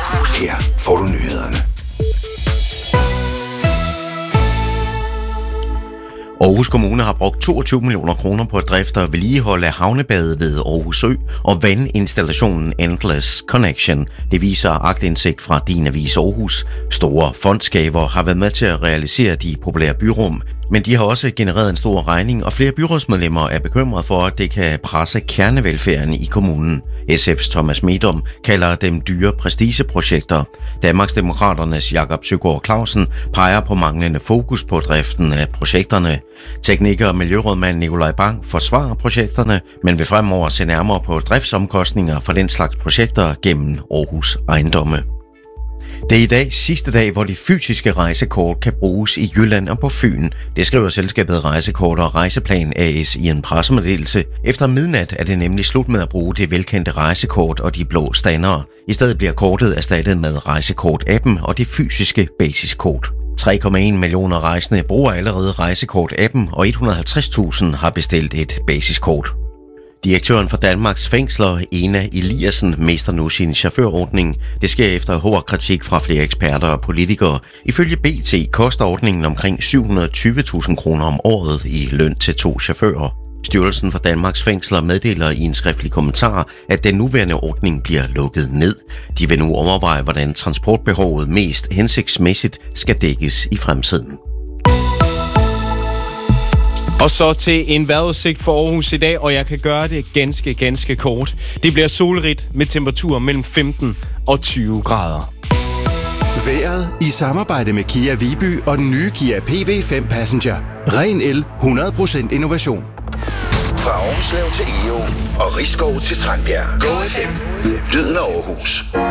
Her får du nyhederne. Aarhus Kommune har brugt 22 millioner kroner på at drifte og vedligeholde havnebadet ved Aarhus Ø og vandinstallationen Endless Connection. Det viser aktindsigt fra Din Avis Aarhus. Store fondsgaver har været med til at realisere de populære byrum, men de har også genereret en stor regning, og flere byrådsmedlemmer er bekymret for, at det kan presse kernevelfærden i kommunen. SF's Thomas Medom kalder dem dyre prestigeprojekter. Danmarksdemokraternes Jakob Søgaard Clausen peger på manglende fokus på driften af projekterne. Teknik- og miljørådmand Nikolaj Bang forsvarer projekterne, men vil fremover se nærmere på driftsomkostninger for den slags projekter gennem Aarhus Ejendomme. Det er i dag sidste dag, hvor de fysiske rejsekort kan bruges i Jylland og på Fyn. Det skriver selskabet Rejsekort og Rejseplan AS i en pressemeddelelse. Efter midnat er det nemlig slut med at bruge det velkendte rejsekort og de blå standere. I stedet bliver kortet erstattet med Rejsekort-appen og det fysiske basiskort. 3,1 millioner rejsende bruger allerede Rejsekort-appen, og 150.000 har bestilt et basiskort. Direktøren for Danmarks Fængsler, Ena Eliassen, mister nu sin chaufførordning. Det sker efter hård kritik fra flere eksperter og politikere. Ifølge BT koster ordningen omkring 720.000 kroner om året i løn til 2 chauffører. Styrelsen for Danmarks Fængsler meddeler i en skriftlig kommentar, at den nuværende ordning bliver lukket ned. De vil nu overveje, hvordan transportbehovet mest hensigtsmæssigt skal dækkes i fremtiden. Og så til en vejrudsigt for Aarhus i dag, og jeg kan gøre det ganske kort. Det bliver solrigt med temperaturer mellem 15 og 20 grader. Vejret i samarbejde med Kia Viby og den nye Kia PV5 Passenger. Ren el, 100% innovation. Fra Ormslev til Egå og Risskov til Tranbjerg. Go FM. Lyden af Aarhus.